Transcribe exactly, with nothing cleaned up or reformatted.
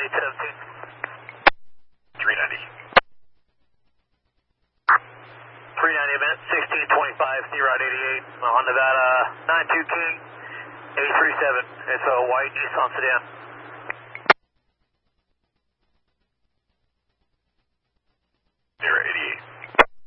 eight seventeen. three ninety. three ninety event, sixteen twenty-five, C Route eighty-eight, on Nevada, nine two King, eight three seven. It's a white Nissan sedan.